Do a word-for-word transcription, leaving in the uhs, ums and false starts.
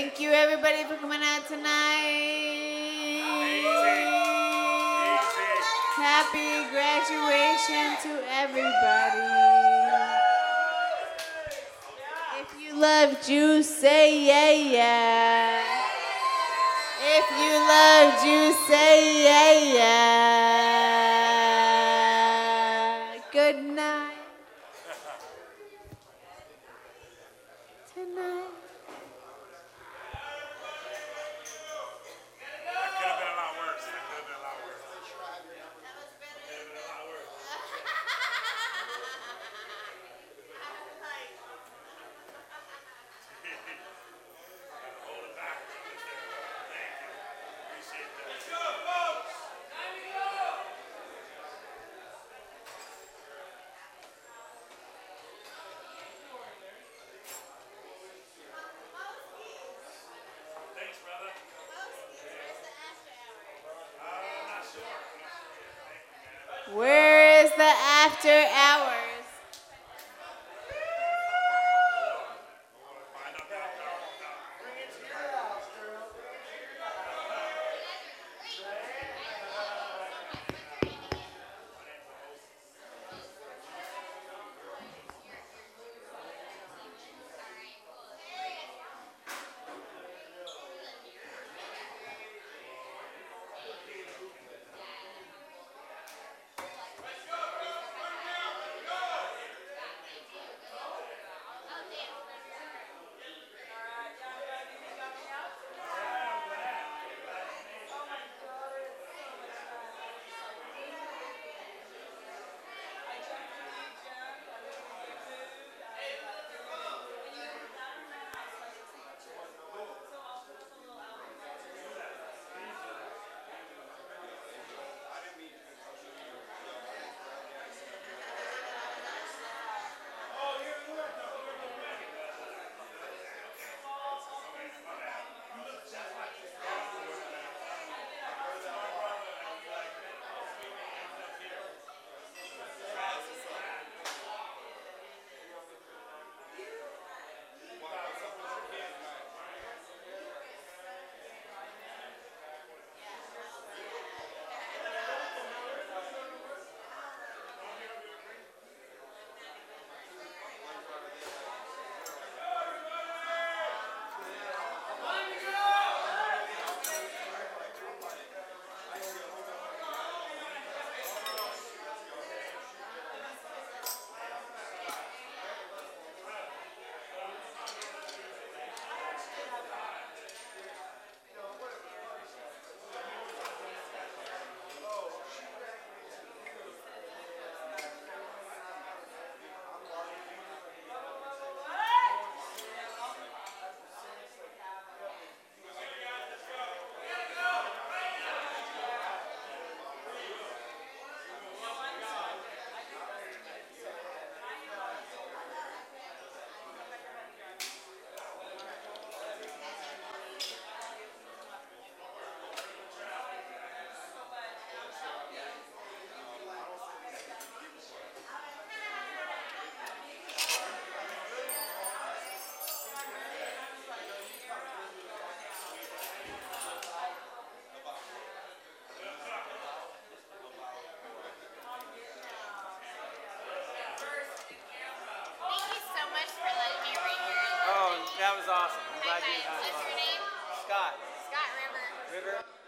Thank you, everybody, for coming out tonight. Easy. Easy. Happy graduation to everybody. If you love juice, say yeah, yeah. If you love juice, say yeah, yeah. Good night. Tonight. That could have been a lot worse. That could have been a lot worse. That was better. Could have been a lot worse. Gotta hold it back. Thank you. Appreciate that. Let's go, folks. Time to go. Thanks, brother. I'm not sure. I'm not sure yet. Thank you, man. Where is the after hours? Find out that power. Bring it to your house, girl. Oh, that was awesome. I'm glad you had What's fun. your name? Scott. Scott River. River.